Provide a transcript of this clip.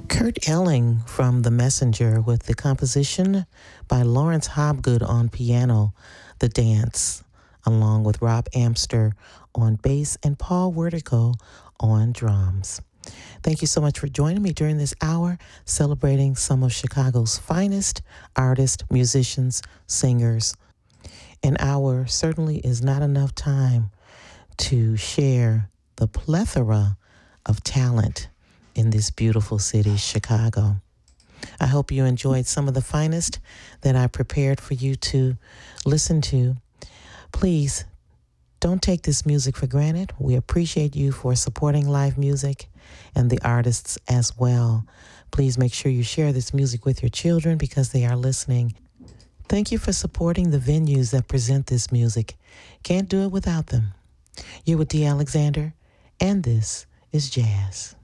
Kurt Elling from The Messenger with the composition by Lawrence Hobgood on piano, The Dance, along with Rob Amster on bass and Paul Wertico on drums. Thank you so much for joining me during this hour, celebrating some of Chicago's finest artists, musicians, singers. An hour certainly is not enough time to share the plethora of talent in this beautiful city, Chicago. I hope you enjoyed some of the finest that I prepared for you to listen to. Please don't take this music for granted. We appreciate you for supporting live music and the artists as well. Please make sure you share this music with your children because they are listening. Thank you for supporting the venues that present this music. Can't do it without them. You're with D. Alexander, and this is Jazz.